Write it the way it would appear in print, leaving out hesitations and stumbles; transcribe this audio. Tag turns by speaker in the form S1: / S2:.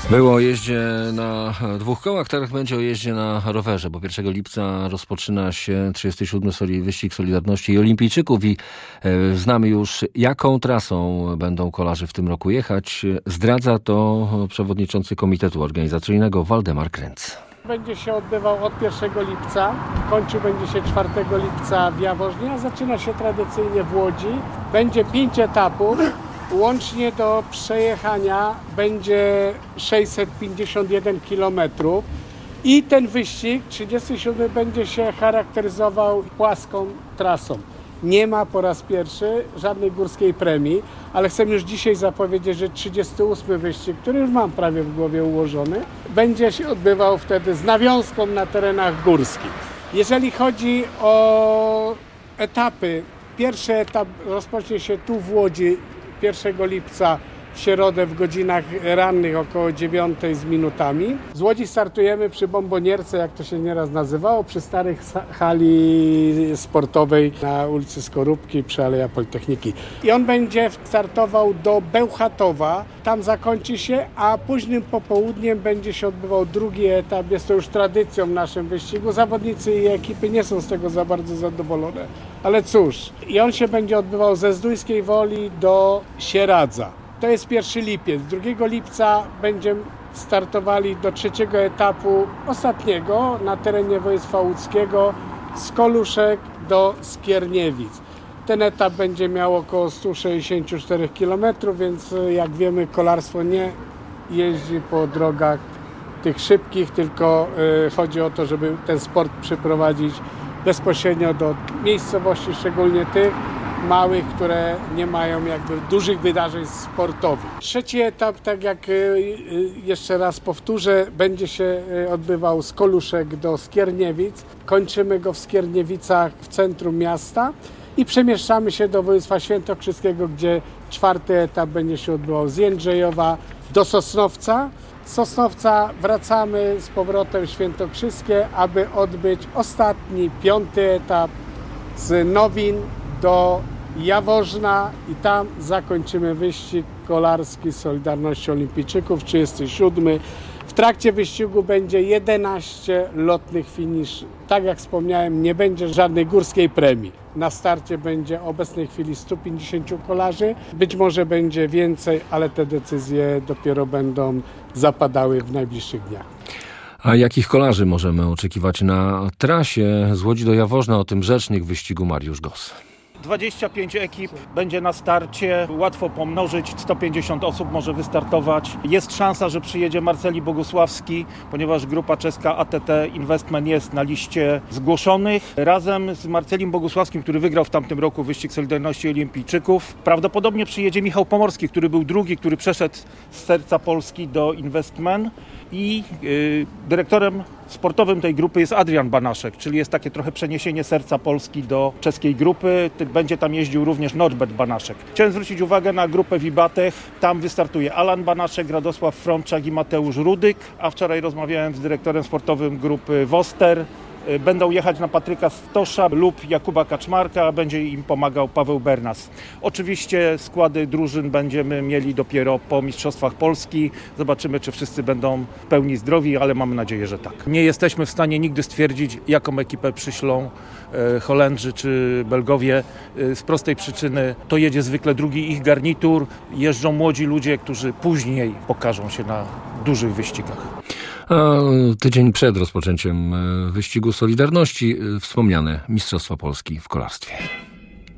S1: Było o jeździe na dwóch kołach, teraz będzie o jeździe na rowerze, bo 1 lipca rozpoczyna się 37. Wyścig Solidarności i Olimpijczyków i znamy już, jaką trasą będą kolarze w tym roku jechać. Zdradza to przewodniczący Komitetu Organizacyjnego Waldemar Kręc.
S2: Będzie się odbywał od 1 lipca, kończy będzie się 4 lipca w Jaworznie, a zaczyna się tradycyjnie w Łodzi. Będzie 5 etapów. Łącznie do przejechania będzie 651 km i ten wyścig 37 będzie się charakteryzował płaską trasą. Nie ma po raz pierwszy żadnej górskiej premii, ale chcę już dzisiaj zapowiedzieć, że 38 wyścig, który już mam prawie w głowie ułożony, będzie się odbywał wtedy z nawiązką na terenach górskich. Jeżeli chodzi o etapy, pierwszy etap rozpocznie się tu w Łodzi 1 lipca w środę w godzinach rannych około 9 z minutami. Z Łodzi startujemy przy Bombonierce, jak to się nieraz nazywało, przy starej hali sportowej na ulicy Skorupki przy Aleja Politechniki. I on będzie startował do Bełchatowa, tam zakończy się, a późnym popołudniem będzie się odbywał drugi etap. Jest to już tradycją w naszym wyścigu. Zawodnicy i ekipy nie są z tego za bardzo zadowolone, ale cóż. I on się będzie odbywał ze Zdójskiej Woli do Sieradza. To jest 1 lipiec. 2 lipca będziemy startowali do 3 etapu, ostatniego na terenie województwa łódzkiego, z Koluszek do Skierniewic. Ten etap będzie miał około 164 km, więc jak wiemy, kolarstwo nie jeździ po drogach tych szybkich, tylko chodzi o to, żeby ten sport przyprowadzić bezpośrednio do miejscowości, szczególnie tych małych, które nie mają jakby dużych wydarzeń sportowych. 3 etap, tak jak jeszcze raz powtórzę, będzie się odbywał z Koluszek do Skierniewic. Kończymy go w Skierniewicach w centrum miasta i przemieszczamy się do województwa świętokrzyskiego, gdzie 4 etap będzie się odbywał z Jędrzejowa do Sosnowca. Z Sosnowca wracamy z powrotem świętokrzyskie, aby odbyć ostatni, 5 etap z Nowin do Jaworzna i tam zakończymy wyścig kolarski Solidarności Olimpijczyków 37. W trakcie wyścigu będzie 11 lotnych finiszy. Tak jak wspomniałem, nie będzie żadnej górskiej premii. Na starcie będzie w obecnej chwili 150 kolarzy. Być może będzie więcej, ale te decyzje dopiero będą zapadały w najbliższych dniach.
S1: A jakich kolarzy możemy oczekiwać na trasie z Łodzi do Jaworzna? O tym rzecznik wyścigu Mariusz Gos.
S3: 25 ekip będzie na starcie, łatwo pomnożyć, 150 osób może wystartować. Jest szansa, że przyjedzie Marceli Bogusławski, ponieważ grupa czeska ATT Investment jest na liście zgłoszonych. Razem z Marcelim Bogusławskim, który wygrał w tamtym roku wyścig Solidarności Olimpijczyków, prawdopodobnie przyjedzie Michał Pomorski, który był drugi, który przeszedł z serca Polski do Investment. I dyrektorem sportowym tej grupy jest Adrian Banaszek, czyli jest takie trochę przeniesienie serca Polski do czeskiej grupy. Będzie tam jeździł również Norbert Banaszek. Chciałem zwrócić uwagę na grupę Wibatech. Tam wystartuje Alan Banaszek, Radosław Frączak i Mateusz Rudyk, a wczoraj rozmawiałem z dyrektorem sportowym grupy Woster. Będą jechać na Patryka Stosza lub Jakuba Kaczmarka, a będzie im pomagał Paweł Bernas. Oczywiście składy drużyn będziemy mieli dopiero po Mistrzostwach Polski. Zobaczymy, czy wszyscy będą w pełni zdrowi, ale mamy nadzieję, że tak. Nie jesteśmy w stanie nigdy stwierdzić, jaką ekipę przyślą Holendrzy czy Belgowie. Z prostej przyczyny to jedzie zwykle drugi ich garnitur. Jeżdżą młodzi ludzie, którzy później pokażą się na dużych wyścigach.
S1: A tydzień przed rozpoczęciem wyścigu Solidarności wspomniane Mistrzostwa Polski w kolarstwie.